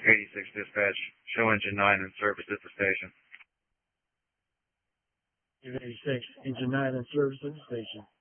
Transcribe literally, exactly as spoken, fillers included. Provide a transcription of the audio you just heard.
eighty-six dispatch. Show engine nine in service at the station. eighty-six, engine nine in service at the station.